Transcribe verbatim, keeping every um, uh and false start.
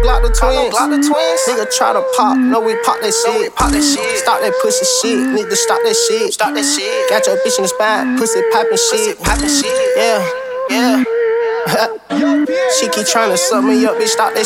Glock the twins. Glock the twins. Nigga try to pop, no we pop that shit. No, we pop that shit. Stop that pussy shit. Need to stop that shit. Stop that shit. Got your bitch in the spine. Pussy poppin' shit. Pussy poppin' shit. Yeah, yeah. She keep tryna suck me up, bitch. Stop that